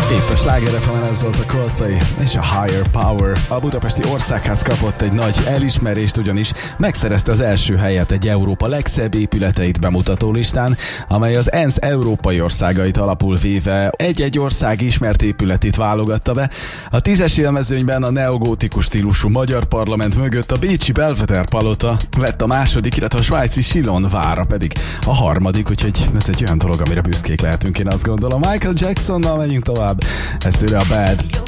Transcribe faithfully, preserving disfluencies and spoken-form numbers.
Itt a Sláger ef emen ez volt a Coldplay és a Higher Power. A budapesti Országház kapott egy nagy elismerést, ugyanis megszerezte az első helyet egy Európa legszebb épületeit bemutató listán, amely az ENSZ európai országait alapul véve egy-egy ország ismert épületét válogatta be. A tízes élmezőnyben a neogótikus stílusú magyar parlament mögött a bécsi Belvedere palota lett a második, illetve a svájci Chillon vára pedig a harmadik, úgyhogy ez egy olyan dolog, amire büszkék lehetünk, én azt gondolom. Michael Jacksonnal megyünk tovább, ez tőle a Bad.